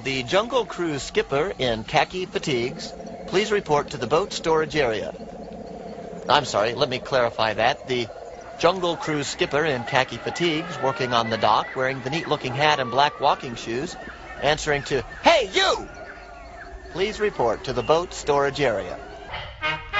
the Jungle Cruise skipper in khaki fatigues, please report to the boat storage area. I'm sorry, let me clarify that. The Jungle Cruise skipper in khaki fatigues, working on the dock, wearing the neat-looking hat and black walking shoes, answering to, "Hey, you!" Please report to the boat storage area.